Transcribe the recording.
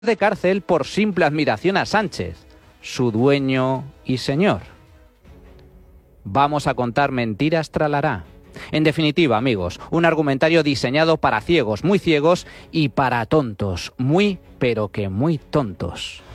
de cárcel por simple admiración a Sánchez, su dueño y señor. Vamos a contar mentiras tralará. En definitiva, amigos, un argumentario diseñado para ciegos, muy ciegos, y para tontos, muy, pero que muy tontos.